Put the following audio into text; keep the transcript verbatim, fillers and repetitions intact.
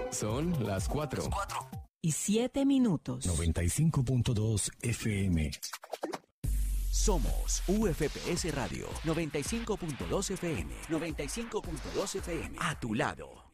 Son las cuatro. Las cuatro. Y siete minutos. noventa y cinco punto dos F M. Somos U F P S Radio noventa y cinco punto dos F M. noventa y cinco punto dos F M. A tu lado.